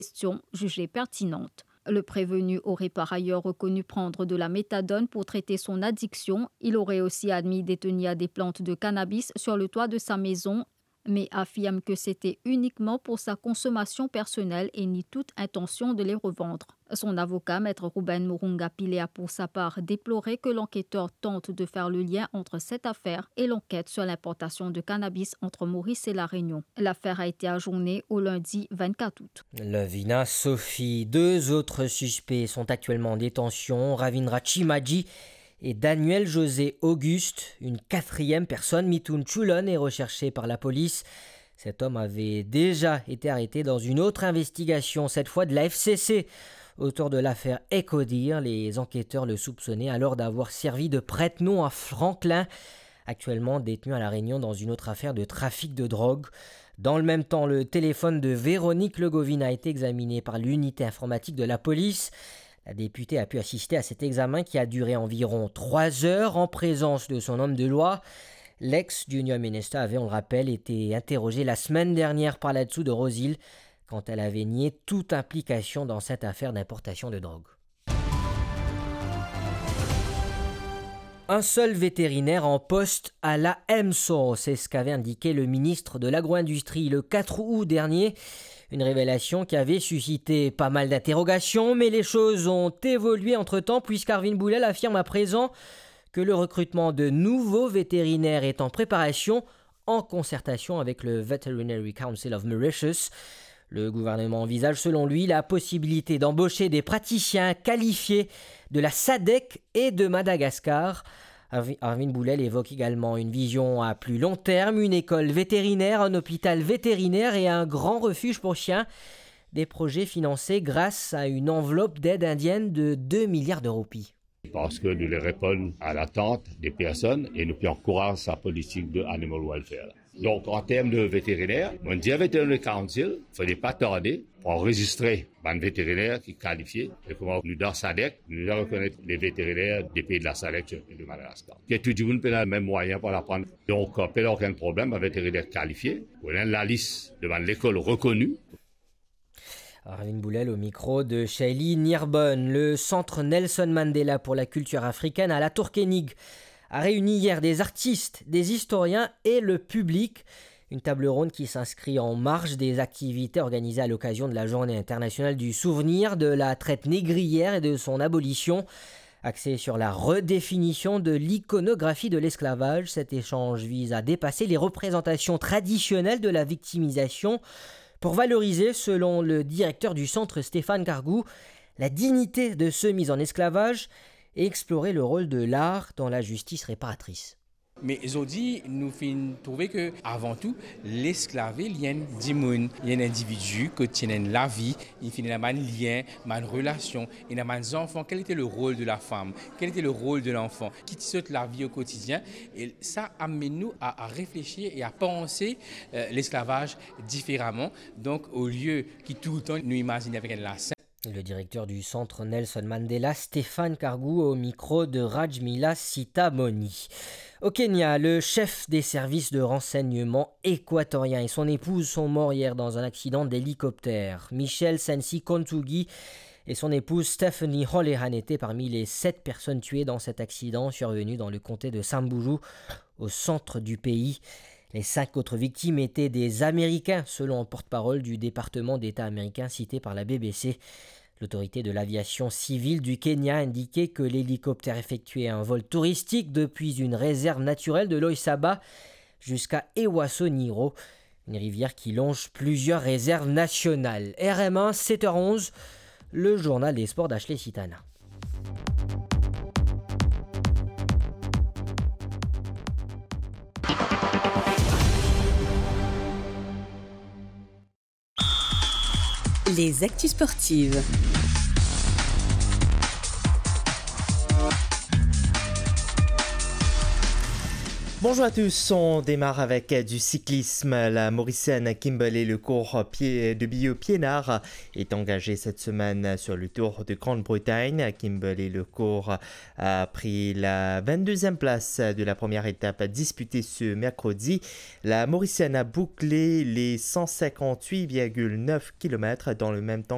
question jugée pertinente. Le prévenu aurait par ailleurs reconnu prendre de la méthadone pour traiter son addiction. Il aurait aussi admis détenir des plantes de cannabis sur le toit de sa maison, mais affirme que c'était uniquement pour sa consommation personnelle et ni toute intention de les revendre. Son avocat, maître Ruben Murunga Pile, a pour sa part déploré que l'enquêteur tente de faire le lien entre cette affaire et l'enquête sur l'importation de cannabis entre Maurice et La Réunion. L'affaire a été ajournée au lundi 24 août. Lovina Sophie, 2 autres suspects sont actuellement en détention, Ravindra Chimaji et Daniel José Auguste. Une 4e personne, Mithun Chulon, est recherchée par la police. Cet homme avait déjà été arrêté dans une autre investigation, cette fois de la FCC. Autour de l'affaire Ecodir, les enquêteurs le soupçonnaient alors d'avoir servi de prête-nom à Franklin, actuellement détenu à La Réunion dans une autre affaire de trafic de drogue. Dans le même temps, le téléphone de Véronique Legovine a été examiné par l'unité informatique de la police. La députée a pu assister à cet examen qui a duré environ 3 heures en présence de son homme de loi. L'ex-Junior Minister avait, on le rappelle, été interrogé la semaine dernière par là-dessous de Rosil quand elle avait nié toute implication dans cette affaire d'importation de drogue. Un seul vétérinaire en poste à la EMSO, c'est ce qu'avait indiqué le ministre de l'Agro-Industrie le 4 août dernier. Une révélation qui avait suscité pas mal d'interrogations, mais les choses ont évolué entre-temps puisqu'Arvin Boulel affirme à présent que le recrutement de nouveaux vétérinaires est en préparation en concertation avec le Veterinary Council of Mauritius. Le gouvernement envisage selon lui la possibilité d'embaucher des praticiens qualifiés de la SADC et de Madagascar. Arvin Boulel évoque également une vision à plus long terme, une école vétérinaire, un hôpital vétérinaire et un grand refuge pour chiens. Des projets financés grâce à une enveloppe d'aide indienne de 2 milliards de roupies. Parce que nous les répondons à l'attente des personnes et nous encourageons sa politique de animal welfare. Donc, en termes de vétérinaires, on dit à Veterinary Council, il ne fallait pas tarder pour enregistrer un vétérinaire qui est qualifié. Et comment nous, dans SADC, nous reconnaître les vétérinaires des pays de la SADC et de Madagascar. Et tout le monde peut avoir le même moyen pour l'apprendre. Donc, pas aucun problème, un vétérinaire qualifié. On a la liste de l'école reconnue. Arvin Boulel au micro de Shaili Nirbonne. Le centre Nelson Mandela pour la culture africaine à la Tourkénig a réuni hier des artistes, des historiens et le public. Une table ronde qui s'inscrit en marge des activités organisées à l'occasion de la Journée internationale du souvenir de la traite négrière et de son abolition. Axé sur la redéfinition de l'iconographie de l'esclavage, cet échange vise à dépasser les représentations traditionnelles de la victimisation pour valoriser, selon le directeur du centre Stéphane Cargou, la dignité de ceux mis en esclavage et explorer le rôle de l'art dans la justice réparatrice. Mais aujourd'hui, nous finissons trouver que avant tout, l'esclavé, il y a un individu qui tient la vie, il finit un lien, une relation, il y a des enfants. Quel était le rôle de la femme? Quel était le rôle de l'enfant? Qui tisse la vie au quotidien? Et ça amène nous à réfléchir et à penser l'esclavage différemment. Donc, au lieu qui tout le temps nous imaginer avec la scène. Le directeur du centre Nelson Mandela, Stéphane Cargou, au micro de Rajmila Sitamoni. Au Kenya, le chef des services de renseignement équatorien et son épouse sont morts hier dans un accident d'hélicoptère. Michel Sensi Kontugi et son épouse Stephanie Holehan étaient parmi les 7 personnes tuées dans cet accident survenu dans le comté de Samburu, au centre du pays. Les 5 autres victimes étaient des Américains, selon un porte-parole du département d'État américain cité par la BBC. L'autorité de l'aviation civile du Kenya a indiqué que l'hélicoptère effectuait un vol touristique depuis une réserve naturelle de Loisaba jusqu'à Ewaso-Niro, une rivière qui longe plusieurs réserves nationales. RM1, 7h11, le journal des sports d'Ashley Sitana. Les actus sportives. Bonjour à tous, on démarre avec du cyclisme. La Mauricienne Kimberley Lecourt de Bio-Piénard est engagée cette semaine sur le Tour de Grande-Bretagne. Kimberley Lecourt a pris la 22e place de la première étape disputée ce mercredi. La Mauricienne a bouclé les 158,9 km dans le même temps